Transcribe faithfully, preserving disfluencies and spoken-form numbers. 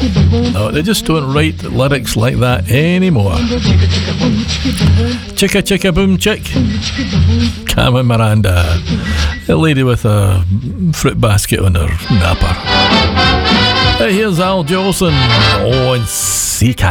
No, they just don't write lyrics like that anymore. Chicka chicka boom chick. Carmen Miranda, a lady with a fruit basket on her napper. Hey, here's Al Jolson on C K